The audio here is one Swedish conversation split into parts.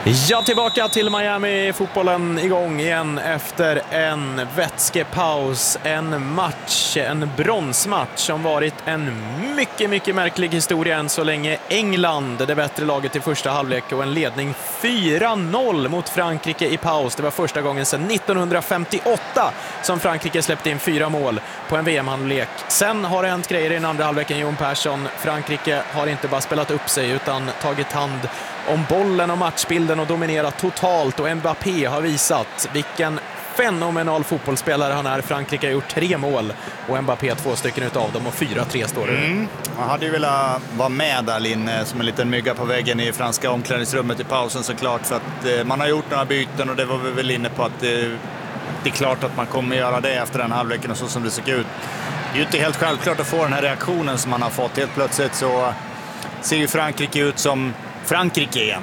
Ja, tillbaka till Miami. Fotbollen igång igen efter en vätskepaus. En match, en bronsmatch som varit en mycket märklig historia än så länge. England, det bättre laget i första halvlek och en ledning 4-0 mot Frankrike i paus. Det var första gången sedan 1958 som Frankrike släppte in 4 mål på en VM-halvlek. Sen har det hänt grejer i den andra halvleken, Jon Persson. Frankrike har inte bara spelat upp sig utan tagit hand om bollen och matchbilden och dominerat totalt, och Mbappé har visat vilken fenomenal fotbollsspelare han är. Frankrike har gjort 3 mål och Mbappé 2 stycken utav dem, och 4-3 står det. Man hade ju velat vara med där inne som en liten mygga på väggen i franska omklädningsrummet i pausen, såklart, för att man har gjort några byten och det var vi väl inne på att det är klart att man kommer göra det efter den halvleken och så som det såg ut. Det är ju inte helt självklart att få den här reaktionen som man har fått. Helt plötsligt så ser ju Frankrike ut som Frankrike igen.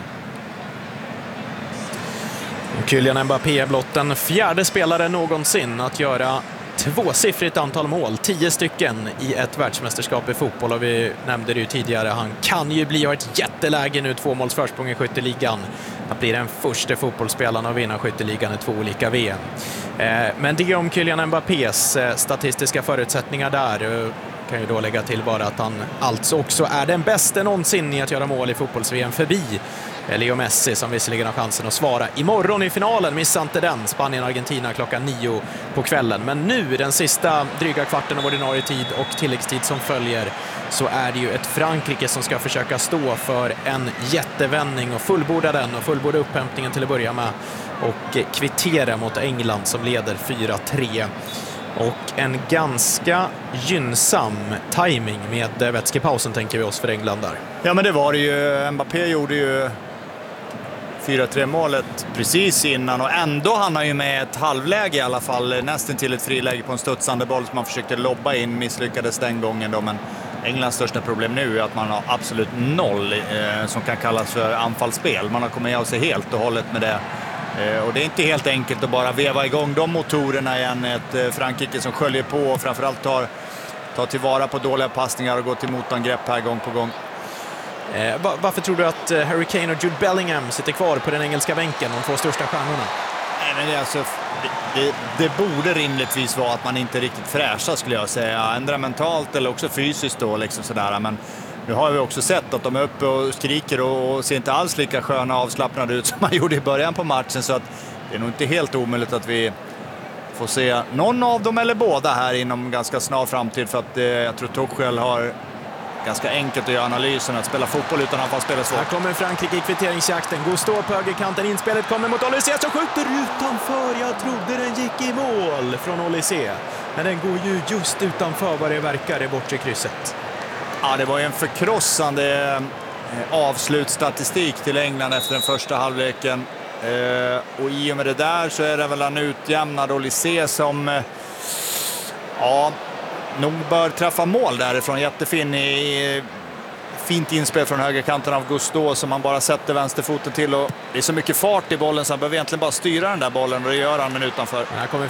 Kylian Mbappé är blott den 4:e spelaren någonsin att göra 2-siffrigt antal mål, 10 stycken i ett världsmästerskap i fotboll, och vi nämnde det ju tidigare, han kan ju bli ett jätteläge nu, 2 måls försprång i skytteligan. Han blir den första fotbollsspelaren att vinna skytteligan i 2 olika VM. Men det om Kylian Mbappés statistiska förutsättningar där. Kan ju då lägga till bara att han alltså också är den bästa någonsin i att göra mål i fotbolls-VM, förbi Leo Messi, som visserligen har chansen att svara imorgon i finalen. Missa inte den, Spanien-Argentina klockan 9 på kvällen. Men nu, den sista dryga kvarten av ordinarie tid och tilläggstid som följer, så är det ju ett Frankrike som ska försöka stå för en jättevändning och fullborda den, och fullborda upphämtningen till att börja med, och kvittera mot England som leder 4-3. Och en ganska gynnsam timing med vätskepausen, tänker vi oss, för England där. Ja, men det var det ju. Mbappé gjorde ju 4-3 målet precis innan, och ändå hann han ju med ett halvläge i alla fall, nästan till ett friläge på en studsande boll som man försökte lobba in, misslyckades den gången då. Men Englands största problem nu är att man har absolut noll som kan kallas för anfallsspel. Man har kommit av sig helt och hållet med det. Och det är inte helt enkelt att bara veva igång de motorerna igen. Ett Frankrike som sköljer på och framförallt tar tillvara på dåliga passningar och går till motangrepp här gång på gång. Varför tror du att Harry Kane och Jude Bellingham sitter kvar på den engelska bänken, de 2 största stjärnorna? Nej, men alltså, det borde rimligtvis vara att man inte är riktigt fräscha, skulle jag säga. Ändra mentalt eller också fysiskt då, liksom sådär. Men nu har vi också sett att de är uppe och skriker och ser inte alls lika sköna och avslappnade ut som man gjorde i början på matchen. Så att det är nog inte helt omöjligt att vi får se någon av dem eller båda här inom ganska snar framtid. För att jag tror Tuchel har ganska enkelt att göra analysen, att spela fotboll utan att spela svårt. Här kommer Frankrike i kvitteringsjakten. Gusto på högerkanten, inspelet kommer mot Olysée som skjuter utanför. Jag trodde den gick i mål från Olysée, men den går ju just utanför vad det verkar i bortre krysset. Ja, det var ju en förkrossande avslutsstatistik till England efter den första halvleken. Och i och med det där så är det väl en utjämnad Olysée som nog bör träffa mål därifrån. Jättefin fint inspel från högerkanten av Gusto som man bara sätter vänsterfoten till, och det är så mycket fart i bollen så han behöver egentligen bara styra den där bollen, och det gör han, men utanför. Här kommer